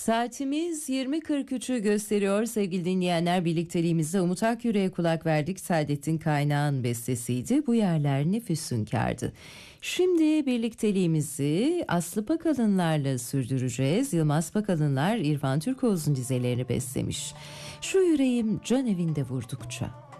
Saatimiz 20.43'ü gösteriyor sevgili dinleyenler. Birlikteliğimizde Umut Akyüre'ye kulak verdik. Saadettin Kaynağ'ın bestesiydi. Bu yerler ne füsunkardı. Şimdi birlikteliğimizi Aslı Pakalınlar'la sürdüreceğiz. Yılmaz Pakalınlar İrfan Türkoğlu'nun dizelerini beslemiş. Şu yüreğim can evinde vurdukça.